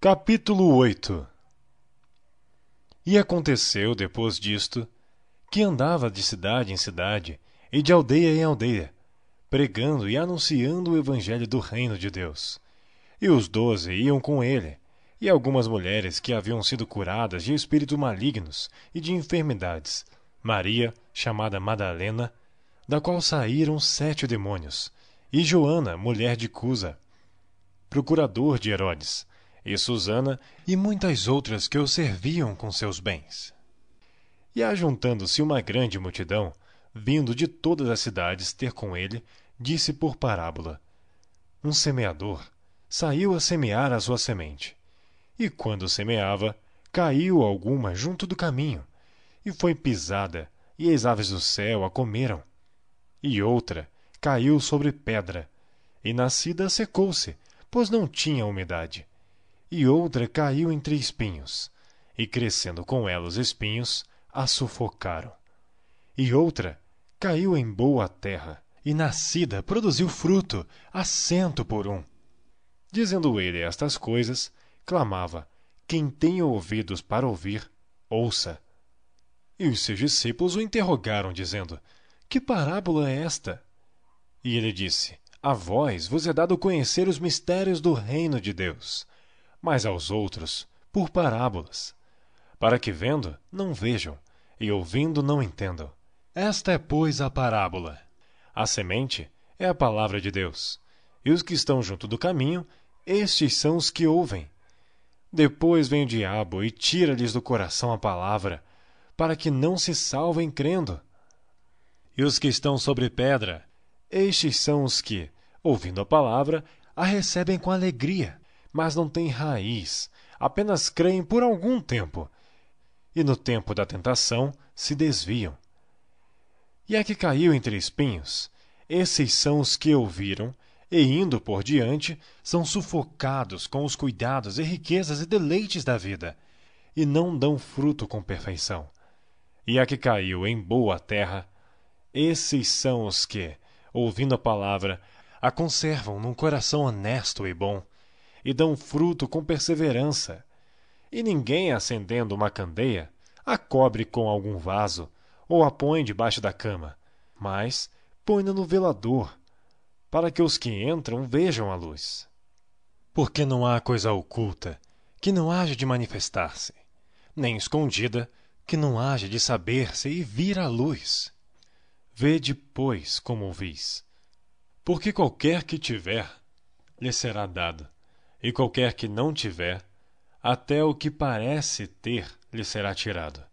Capítulo 8. E aconteceu, depois disto, que andava de cidade em cidade e de aldeia em aldeia, pregando e anunciando o evangelho do reino de Deus. E os 12 iam com ele, e algumas mulheres que haviam sido curadas de espíritos malignos e de enfermidades, Maria, chamada Madalena, da qual saíram 7 demônios, e Joana, mulher de Cusa, procurador de Herodes, e Susana, e muitas outras que o serviam com seus bens. E ajuntando-se uma grande multidão, vindo de todas as cidades ter com ele, disse por parábola: Um semeador saiu a semear a sua semente. E quando semeava, caiu alguma junto do caminho, e foi pisada, e as aves do céu a comeram. E outra caiu sobre pedra, e nascida secou-se, pois não tinha umidade. E outra caiu entre espinhos, e crescendo com ela os espinhos, a sufocaram. E outra caiu em boa terra, e nascida produziu fruto, a 100 por 1. Dizendo ele estas coisas, clamava: Quem tem ouvidos para ouvir, ouça. E os seus discípulos o interrogaram, dizendo: Que parábola é esta? E ele disse: A vós vos é dado conhecer os mistérios do reino de Deus, mas aos outros por parábolas, para que vendo não vejam, e ouvindo não entendam. Esta é, pois, a parábola. A semente é a palavra de Deus, e os que estão junto do caminho, estes são os que ouvem. Depois vem o diabo e tira-lhes do coração a palavra, para que não se salvem crendo. E os que estão sobre pedra, estes são os que, ouvindo a palavra, a recebem com alegria, mas não têm raiz, apenas creem por algum tempo, e no tempo da tentação se desviam. E a que caiu entre espinhos, esses são os que ouviram, e indo por diante, são sufocados com os cuidados e riquezas e deleites da vida, e não dão fruto com perfeição. E a que caiu em boa terra, esses são os que, ouvindo a palavra, a conservam num coração honesto e bom, e dão fruto com perseverança. E ninguém, acendendo uma candeia, a cobre com algum vaso, ou a põe debaixo da cama, mas põe-na no velador, para que os que entram vejam a luz. Porque não há coisa oculta que não haja de manifestar-se, nem escondida que não haja de saber-se e vir à luz. Vede, pois, como ouvis. Porque qualquer que tiver, lhe será dado, e qualquer que não tiver, até o que parece ter lhe será tirado.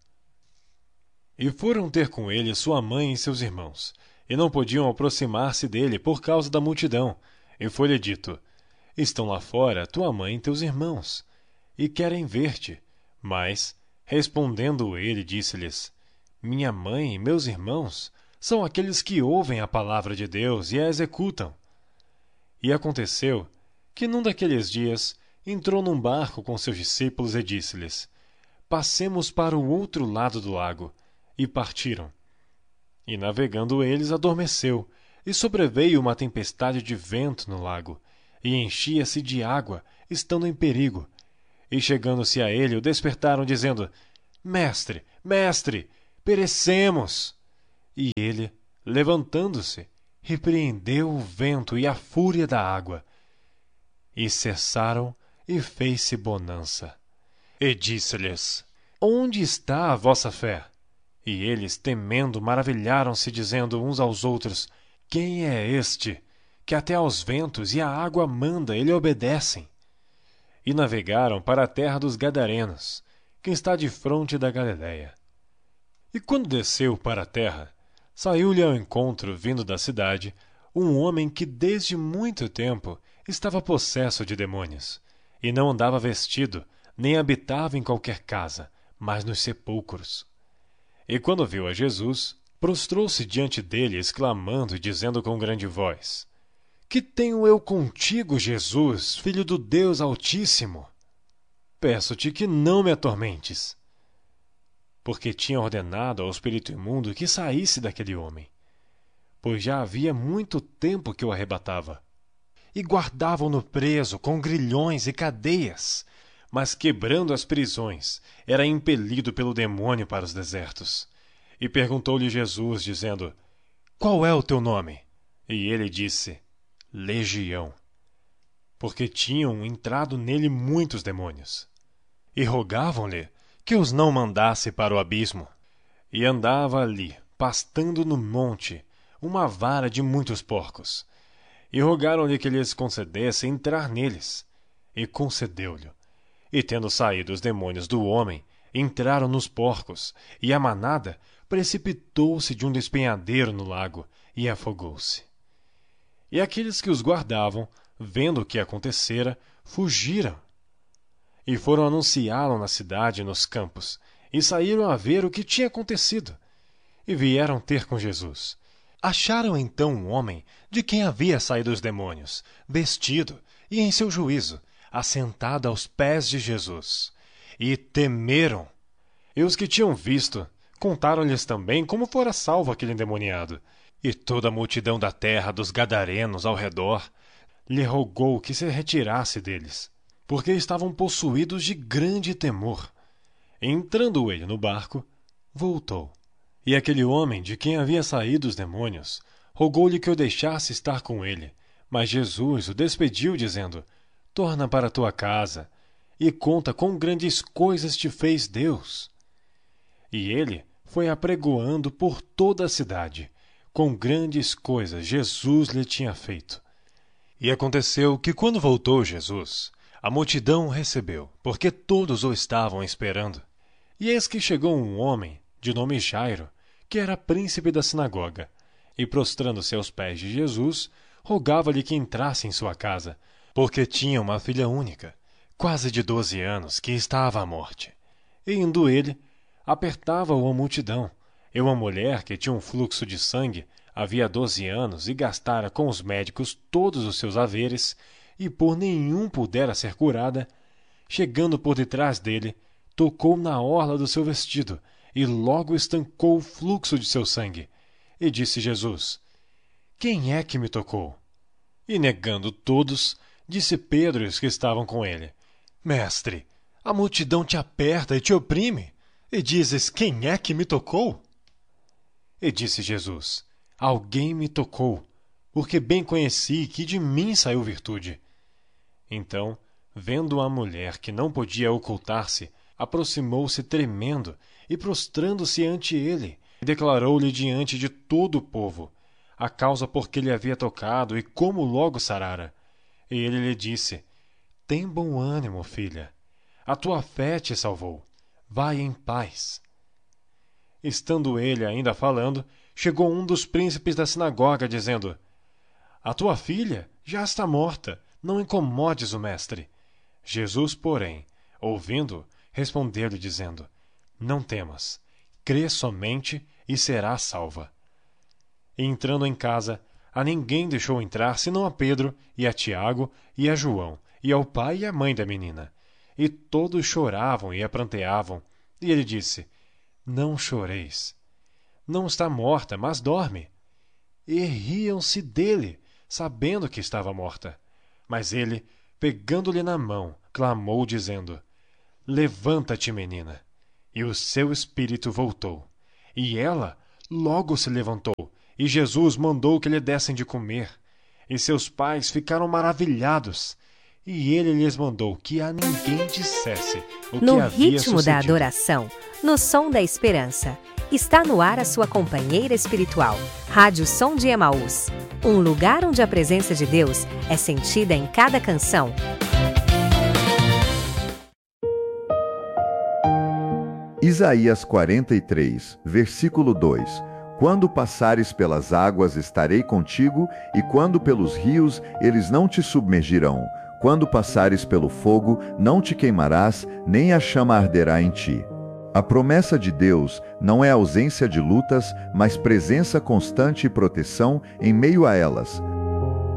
E foram ter com ele sua mãe e seus irmãos, e não podiam aproximar-se dele por causa da multidão. E foi-lhe dito: Estão lá fora tua mãe e teus irmãos, e querem ver-te. Mas, respondendo ele, disse-lhes: Minha mãe e meus irmãos são aqueles que ouvem a palavra de Deus e a executam. E aconteceu que num daqueles dias entrou num barco com seus discípulos e disse-lhes: Passemos para o outro lado do lago. E partiram. E navegando eles, adormeceu, e sobreveio uma tempestade de vento no lago, e enchia-se de água, estando em perigo. E chegando-se a ele, o despertaram, dizendo: Mestre, mestre, perecemos! E ele, levantando-se, repreendeu o vento e a fúria da água. E cessaram, e fez-se bonança. E disse-lhes: Onde está a vossa fé? E eles, temendo, maravilharam-se, dizendo uns aos outros: Quem é este, que até aos ventos e à água manda, e lhe obedecem? E navegaram para a terra dos Gadarenos, que está defronte da Galiléia. E quando desceu para a terra, saiu-lhe ao encontro, vindo da cidade, um homem que desde muito tempo estava possesso de demônios, e não andava vestido, nem habitava em qualquer casa, mas nos sepulcros. E quando viu a Jesus, prostrou-se diante dele, exclamando e dizendo com grande voz: Que tenho eu contigo, Jesus, Filho do Deus Altíssimo? Peço-te que não me atormentes. Porque tinha ordenado ao espírito imundo que saísse daquele homem, pois já havia muito tempo que o arrebatava. E guardavam-no preso com grilhões e cadeias, mas quebrando as prisões, era impelido pelo demônio para os desertos. E perguntou-lhe Jesus, dizendo: Qual é o teu nome? E ele disse: Legião, porque tinham entrado nele muitos demônios. E rogavam-lhe que os não mandasse para o abismo. E andava ali, pastando no monte, uma vara de muitos porcos. E rogaram-lhe que lhes concedesse entrar neles. E concedeu-lhe. E tendo saído os demônios do homem, entraram nos porcos, e a manada precipitou-se de um despenhadeiro no lago, e afogou-se. E aqueles que os guardavam, vendo o que acontecera, fugiram. E foram anunciá-lo na cidade e nos campos, e saíram a ver o que tinha acontecido. E vieram ter com Jesus. Acharam então um homem de quem havia saído os demônios, vestido e em seu juízo, assentado aos pés de Jesus. E temeram. E os que tinham visto, contaram-lhes também como fora salvo aquele endemoniado. E toda a multidão da terra dos gadarenos ao redor lhe rogou que se retirasse deles, porque estavam possuídos de grande temor. Entrando ele no barco, voltou. E aquele homem de quem havia saído os demônios rogou-lhe que o deixasse estar com ele. Mas Jesus o despediu, dizendo: Torna para tua casa e conta quão grandes coisas te fez Deus. E ele foi apregoando por toda a cidade, quão grandes coisas Jesus lhe tinha feito. E aconteceu que, quando voltou Jesus, a multidão o recebeu, porque todos o estavam esperando. E eis que chegou um homem, de nome Jairo, que era príncipe da sinagoga, e prostrando-se aos pés de Jesus, rogava-lhe que entrasse em sua casa, porque tinha uma filha única, quase de 12 anos, que estava à morte. E indo ele, apertava-o a multidão. E uma mulher que tinha um fluxo de sangue havia 12 anos e gastara com os médicos todos os seus haveres, e por nenhum pudera ser curada, chegando por detrás dele, tocou na orla do seu vestido, e logo estancou o fluxo de seu sangue. E disse Jesus: Quem é que me tocou? E negando todos, disse Pedro e os que estavam com ele: Mestre, a multidão te aperta e te oprime, e dizes: Quem é que me tocou? E disse Jesus: Alguém me tocou, porque bem conheci que de mim saiu virtude. Então, vendo a mulher que não podia ocultar-se, aproximou-se tremendo e prostrando-se ante ele, declarou-lhe diante de todo o povo a causa por que lhe havia tocado e como logo sarara. E ele lhe disse: Tem bom ânimo, filha, a tua fé te salvou. Vai em paz. Estando ele ainda falando, chegou um dos príncipes da sinagoga, dizendo: A tua filha já está morta, não incomodes o mestre. Jesus, porém, ouvindo, respondeu-lhe, dizendo: Não temas, crê somente e serás salva. E entrando em casa, a ninguém deixou entrar, senão a Pedro, e a Tiago, e a João, e ao pai e à mãe da menina. E todos choravam e a pranteavam. E ele disse: Não choreis. Não está morta, mas dorme. E riam-se dele, sabendo que estava morta. Mas ele, pegando-lhe na mão, clamou, dizendo: Levanta-te, menina. E o seu espírito voltou. E ela logo se levantou, e Jesus mandou que lhe dessem de comer. E seus pais ficaram maravilhados. E ele lhes mandou que a ninguém dissesse o que havia sucedido. No ritmo da adoração, no som da esperança, está no ar a sua companheira espiritual, Rádio Som de Emaús. Um lugar onde a presença de Deus é sentida em cada canção. Isaías 43, versículo 2. Quando passares pelas águas, estarei contigo, e quando pelos rios, eles não te submergirão. Quando passares pelo fogo, não te queimarás, nem a chama arderá em ti. A promessa de Deus não é ausência de lutas, mas presença constante e proteção em meio a elas.